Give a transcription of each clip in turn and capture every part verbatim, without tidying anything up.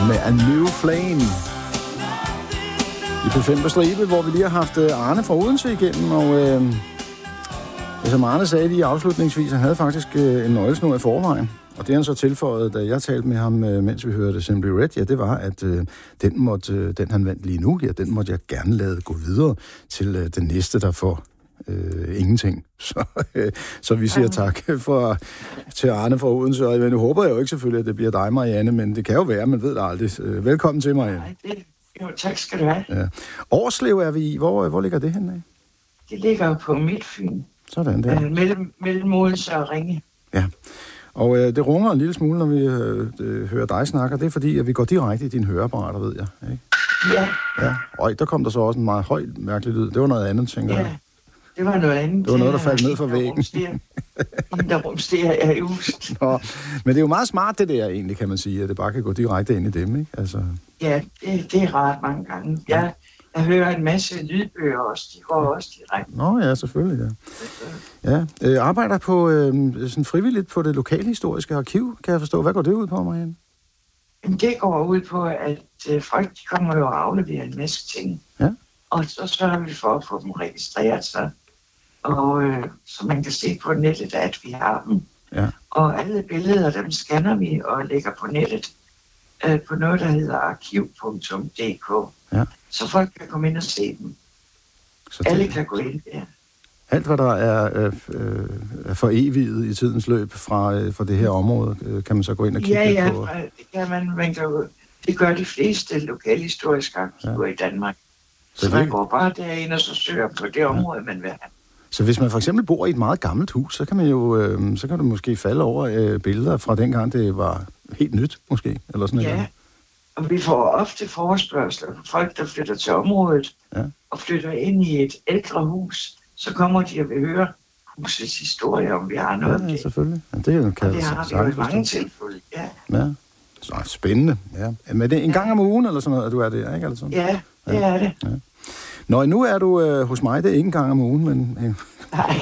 med A New Flame. I P fem på stribe, hvor vi lige har haft Arne fra Odense igennem, og øh, som Arne sagde lige afslutningsvis, han havde faktisk øh, en nøglesnor i forvejen. Og det han så tilføjede, da jeg talte med ham, øh, mens vi hørte Simply Red, ja, det var, at øh, den, måtte, øh, den han vandt lige nu, ja, den måtte jeg gerne lade gå videre til øh, den næste, der får øh, ingenting. Så, øh, så vi siger tak for, til Arne fra Odense, og nu håber jeg jo ikke selvfølgelig, at det bliver dig, Marianne, men det kan jo være, man ved det aldrig. Øh, velkommen til, Marianne. Nej, det, jo, tak skal du have. Ja. Årslev er vi i. Hvor, hvor ligger det henne? Det ligger jo på Midtfyn. Sådan der. Øh, mellem, mellem Odense og Ringe. Ja. Og øh, det runger en lille smule, når vi øh, øh, hører dig snakke, det er fordi, at vi går direkte i dine høreapparater, ved jeg. Ikke? Ja. Ja. Og der kom der så også en meget høj, mærkelig lyd. Det var noget andet, tænker jeg. Ja, det var noget andet. Det var noget, der faldt ned fra væggen. En der rumsterer er i huset. Nå, men det er jo meget smart, det der egentlig, kan man sige, at det bare kan gå direkte ind i dem, ikke? Altså... Ja, det, det er rart mange gange. Jeg, jeg hører en masse lydbøger også. De går også direkte. Nå ja, selvfølgelig, ja. Ja, øh, arbejder på øh, sådan frivilligt på det lokalhistoriske arkiv, kan jeg forstå. Hvad går det ud på, Marianne? Det går ud på, at øh, folk de kommer jo og afleverer en masse ting. Ja. Og så sørger vi for at få dem registreret sig. Og øh, så man kan se på nettet, at vi har dem. Ja. Og alle billeder, dem scanner vi og lægger på nettet øh, på noget, der hedder arkiv punktum d k. Ja. Så folk kan komme ind og se dem. Så det... Alle kan gå ind der. Alt, hvad der er, øh, er for evigt i tidens løb fra, øh, fra det her område, øh, kan man så gå ind og kigge ja, ja, på? Ja, det kan man. man kan jo, det gør de fleste lokalhistoriske arkiver ja. i Danmark. Så, så man går bare derind og så søger på det område, ja. man vil have. Så hvis man for eksempel bor i et meget gammelt hus, så kan man jo, øh, så kan du måske falde over øh, billeder fra dengang, det var helt nyt, måske, eller sådan noget. Ja, og vi får ofte forespørgsler fra folk, der flytter til området ja. og flytter ind i et ældre hus. Så kommer de og vil høre husets historie, om vi har noget ja, af det. Ja, selvfølgelig. Ja, det kan og det har vi jo i mange tilfælde, ja. Ja, så spændende. Ja. Men det er en gang om ugen, eller sådan noget, at du er der, ikke? Eller sådan? Ja, det ja. er det. Ja. Nå, nu er du øh, hos mig, det er ikke en gang om ugen, men... Øh, Nej.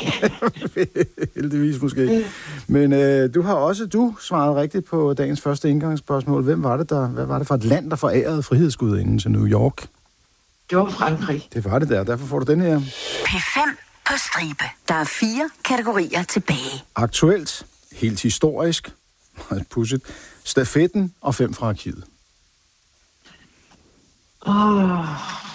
heldigvis måske. Men øh, du har også, du svaret rigtigt på dagens første indgangsspørgsmål. Hvem var det, der, hvad var det for et land, der forærede frihedsgudinden til New York? Det var Frankrig. Det var det der, derfor får du den her. P fem på stribe. Der er fire kategorier tilbage. Aktuelt, helt historisk, pudsigt, stafetten og fem fra arkivet. Åh... Oh.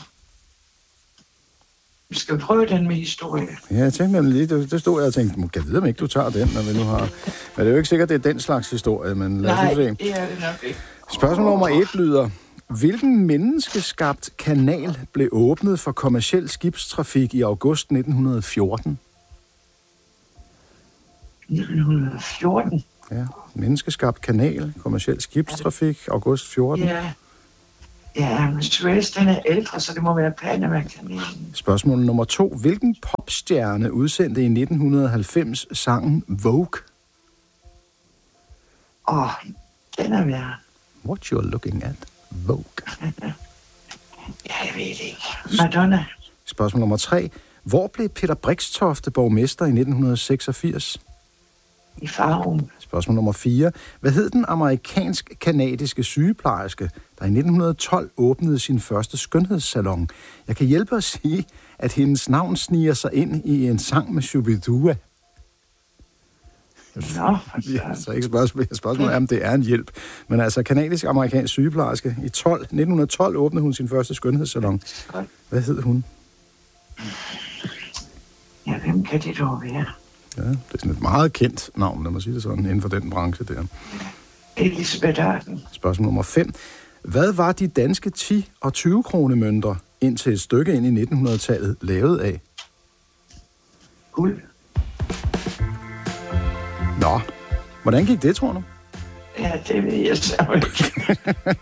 Vi skal prøve den med historie. Ja, jeg tænkte mig lige, det, det stod jeg og tænkte, kan jeg vide, om ikke du tager den, når vi nu har... Men det er jo ikke sikkert, det er den slags historie, men lad os Nej, se. det er det nok ikke. Spørgsmål nummer et lyder, hvilken menneskeskabt kanal blev åbnet for kommerciel skibstrafik i august nitten fjorten? nitten fjorten? Ja, menneskeskabt kanal, kommerciel skibstrafik, august fjorten. Ja. Ja, men Suez, den er ældre, så det må være Panama-kanalen. Spørgsmål nummer to. Hvilken popstjerne udsendte i nitten halvfems sangen Vogue? Åh, oh, den er værd. What you're looking at? Vogue. Ja, jeg ved det ikke. Madonna. Spørgsmål nummer tre. Hvor blev Peter Brixtofte borgmester i nitten seksogfirs? I Farum. Spørgsmål nummer fire. Hvad hed den amerikansk-kanadiske sygeplejerske, der i nitten tolv åbnede sin første skønhedssalon? Jeg kan hjælpe at sige, at hendes navn sniger sig ind i en sang med Shubidua. Nå, ja, så ikke spørgsmål. Spørgsmålet er, om det er en hjælp. Men altså, kanadisk-amerikansk sygeplejerske. I tolv, nitten tolv åbnede hun sin første skønhedssalon. Hvad hed hun? Ja, hvem kan det dog være? Ja, det er sådan et meget kendt navn, lad mig sige det sådan, inden for den branche der. Elisabeth Arden. Spørgsmål nummer fem. Hvad var de danske ti- og tyve-kronemønter indtil et stykke ind i nittenhundredetallet lavet af? Guld. Nå, hvordan gik det, tror du? Ja, det ved jeg så ikke.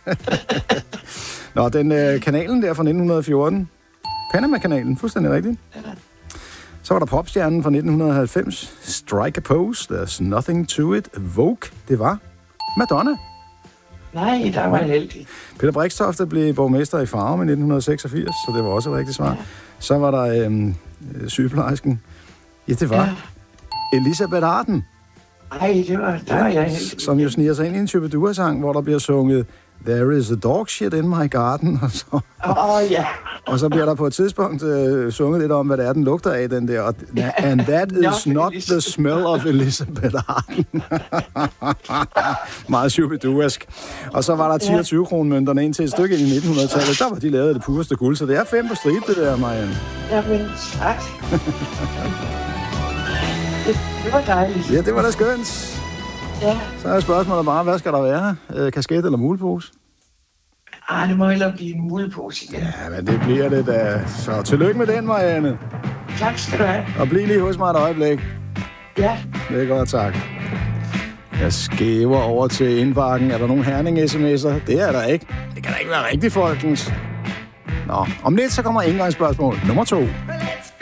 Nå, den øh, kanalen der fra nitten fjorten. Panama-kanalen, fuldstændig rigtigt. Ja. Så var der popstjernen fra nitten halvfems. Strike a pose, there's nothing to it. Vogue, det var Madonna. Nej, der var jeg heldig. Peter Brixtofte blev borgmester i Farum i nitten seksogfirs, så det var også et rigtigt svar. Ja. Så var der øhm, sygeplejersken. Ja, det var ja. Elisabeth Arden. Nej, det var, der var jeg heldig. Som jo sniger sig ind i en Shubidua-sang, hvor der bliver sunget There is a dog shit in my garden, og så, oh, ja. og så bliver der på et tidspunkt øh, sunget lidt om, hvad det er, den lugter af, den der. Og, and that is not the smell of Elizabeth Arden. Meget shubiduask. Og så var der ti og tyve kroner mønterne ind til et stykke i nitten hundrede-tallet. Der var de lavet det pureste guld, så det er fem på stribe, det der, Marianne. Jamen, tak. det, det var dejligt. Ja, det var da skønt. Ja. Så er spørgsmålet bare, hvad skal der være? Øh, kasket eller mulepose? Ah, det må hellere blive en mulepose igen. Ja, men det bliver det da. Så tillykke med den, Marianne. Tak skal du have. Og bliv lige hos mig et øjeblik. Ja. Det er godt, tak. Jeg skæver over til indbakken. Er der nogen Herning-sms'er? Det er der ikke. Det kan da ikke være rigtigt, folkens. Nå, om lidt så kommer indgangsspørgsmål nummer to.